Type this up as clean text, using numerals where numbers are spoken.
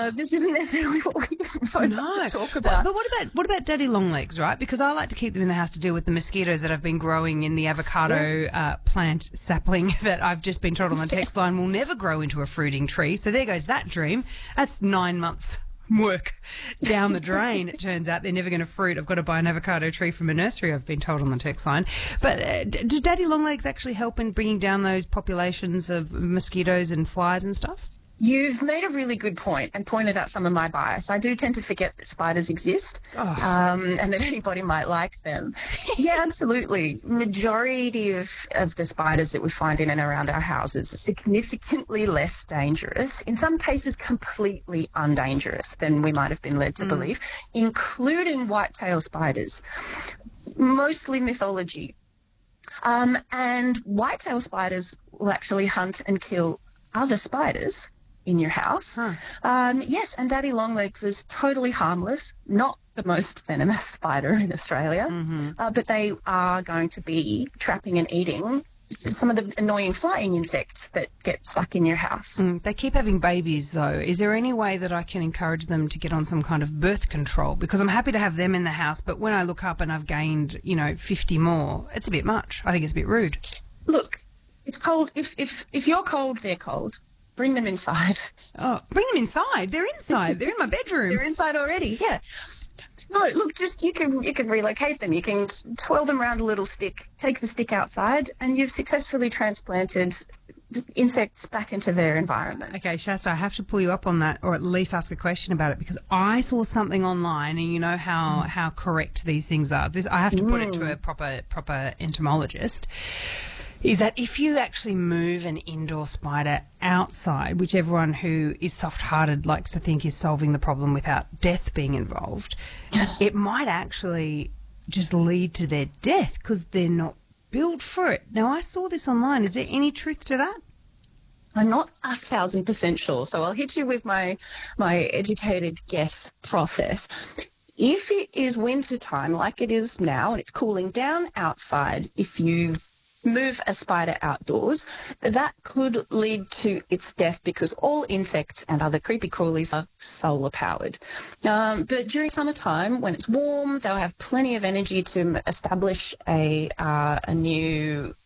this isn't necessarily what we both have to talk about. But what about daddy longlegs, right? Because I like to keep them in the house to deal with the mosquitoes that have been growing in the avocado plant sapling that I've just been told on the text line will never grow into a fruiting tree. So there goes that dream. That's 9 months work down the drain. It turns out they're never going to fruit. I've got to buy an avocado tree from a nursery, I've been told on the text line. But do daddy longlegs actually help in bringing down those populations of mosquitoes and flies and stuff? You've made a really good point and pointed out some of my bias. I do tend to forget that spiders exist and that anybody might like them. Yeah, absolutely. Majority of the spiders that we find in and around our houses are significantly less dangerous, in some cases completely undangerous than we might have been led to believe, including whitetail spiders, mostly mythology. And whitetail spiders will actually hunt and kill other spiders in your house. Yes, and daddy longlegs is totally harmless, not the most venomous spider in Australia, but they are going to be trapping and eating some of the annoying flying insects that get stuck in your house. They keep having babies, though. Is there any way that I can encourage them to get on some kind of birth control? Because I'm happy to have them in the house, but when I look up and I've gained, 50 more, it's a bit much. I think it's a bit rude. Look, it's cold. If you're cold, they're cold. Bring them inside. Oh, bring them inside? They're inside. They're in my bedroom. They're inside already, yeah. No, look, just you can relocate them. You can twirl them around a little stick, take the stick outside, and you've successfully transplanted insects back into their environment. Okay, Shasta, I have to pull you up on that, or at least ask a question about it, because I saw something online, and you know how correct these things are. I have to put it to a proper entomologist. Is that if you actually move an indoor spider outside, which everyone who is soft-hearted likes to think is solving the problem without death being involved, it might actually just lead to their death because they're not built for it. Now, I saw this online. Is there any truth to that? I'm not 1,000% sure, so I'll hit you with my educated guess process. If it is winter time, like it is now, and it's cooling down outside, if you move a spider outdoors, that could lead to its death because all insects and other creepy crawlies are solar powered. But during summertime, when it's warm, they'll have plenty of energy to establish a new